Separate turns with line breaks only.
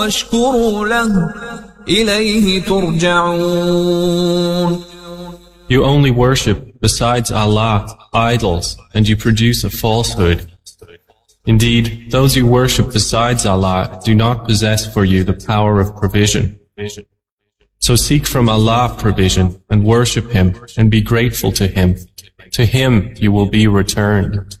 واشكروا له إليه ترجعون.
You only worship besides Allah idols, and you produce a falsehood. Indeed, those you worship besides Allah do not possess for you the power of provision. So seek from Allah provision and worship Him and be grateful to Him. To Him you will be returned.